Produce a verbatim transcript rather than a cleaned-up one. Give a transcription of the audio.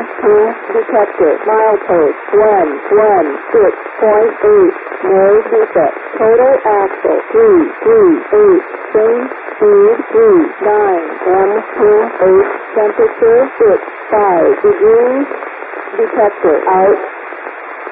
two, detector, milepost, one, one, six point eight, noise defect, total axle, three, three, eight, change speed, three, nine, M two, eight, temperature, six, five degrees, detector, out.